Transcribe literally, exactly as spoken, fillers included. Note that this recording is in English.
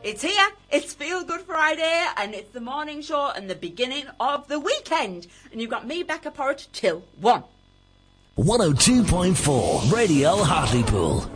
It's here, it's Feel Good Friday, and it's the morning show and the beginning of the weekend. And you've got me, Becca Porritt, till one. one oh two point four Radio Hartlepool.